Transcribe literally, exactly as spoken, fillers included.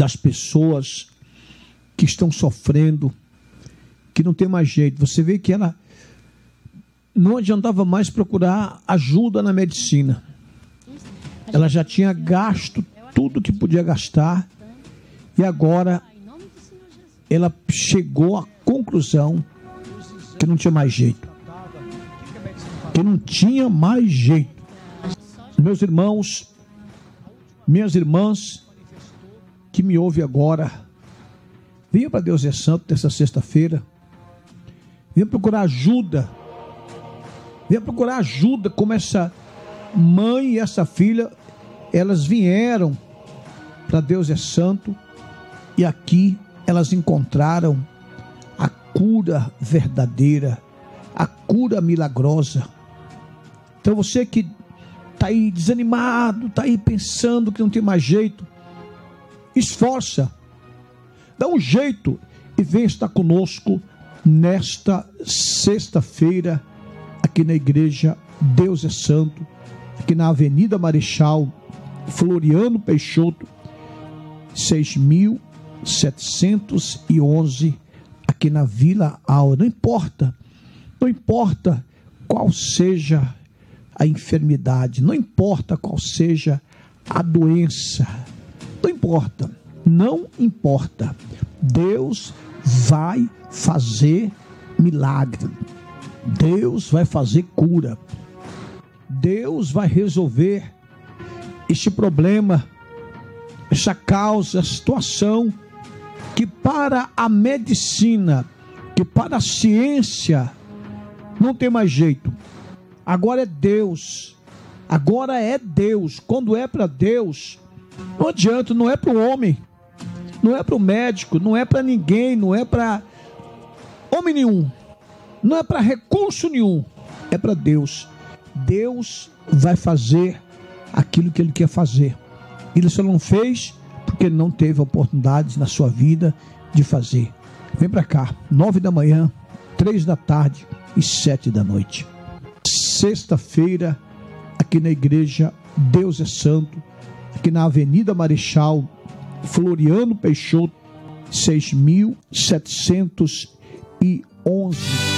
das pessoas que estão sofrendo, que não tem mais jeito. Você vê que ela não adiantava mais procurar ajuda na medicina. Ela já tinha gasto tudo que podia gastar e agora ela chegou à conclusão que não tinha mais jeito. Que não tinha mais jeito. Meus irmãos, minhas irmãs que me ouvem agora, venha para Deus é Santo nessa sexta-feira. Venha procurar ajuda. Venha procurar ajuda como essa mãe e essa filha, elas vieram para Deus é Santo e aqui elas encontraram a cura verdadeira, a cura milagrosa. Então você que está aí desanimado, está aí pensando que não tem mais jeito, esforça, dá um jeito e vem estar conosco nesta sexta-feira aqui na igreja Deus é Santo, aqui na Avenida Marechal Floriano Peixoto, seis mil setecentos e onze, aqui na Vila Aura. Não importa, não importa qual seja a enfermidade, não importa qual seja a doença, não importa, não importa. Deus vai fazer milagre, Deus vai fazer cura, Deus vai resolver este problema, essa causa, a situação que para a medicina, que para a ciência não tem mais jeito. Agora é Deus, agora é Deus. Quando é para Deus, não adianta, não é para o homem, não é para o médico, não é para ninguém, não é para homem nenhum, não é para recurso nenhum, é para Deus. Deus vai fazer aquilo que Ele quer fazer. Ele só não fez porque não teve oportunidade na sua vida de fazer. Vem para cá, nove da manhã, três da tarde e sete da noite. Sexta-feira, aqui na igreja Deus é Santo, aqui na Avenida Marechal Floriano Peixoto, seis mil setecentos e onze.